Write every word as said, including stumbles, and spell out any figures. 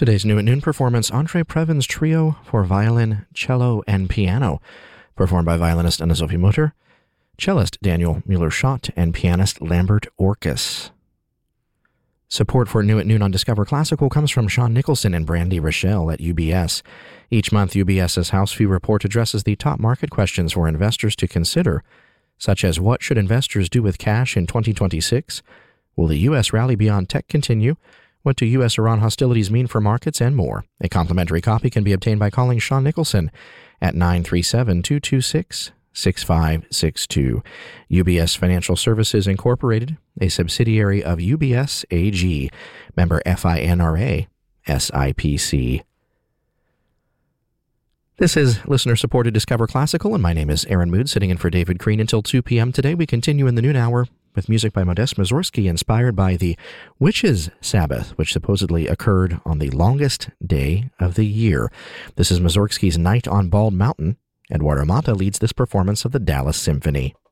Today's New at Noon performance, Andre Previn's Trio for Violin, Cello, and Piano, performed by violinist Anna-Sophie Mutter, cellist Daniel Mueller-Schott, and pianist Lambert Orkus. Support for New at Noon on Discover Classical comes from Sean Nicholson and Brandy Rochelle at U B S. Each month, UBS's House View Report addresses the top market questions for investors to consider, such as what should investors do with cash in twenty twenty-six? Will the U S rally beyond tech continue? What do U S-Iran hostilities mean for markets, and more? A complimentary copy can be obtained by calling Sean Nicholson at nine three seven, two two six, six five six two. U B S Financial Services Incorporated, a subsidiary of U B S A G, member FINRA, S I P C. This is listener-supported Discover Classical, and my name is Aaron Mood, sitting in for David Crean until two p.m. Today we continue in the noon hour with music by Modest Mussorgsky, inspired by the Witches' Sabbath, which supposedly occurred on the longest day of the year. This is Mussorgsky's Night on Bald Mountain. Eduardo Mata leads this performance of the Dallas Symphony.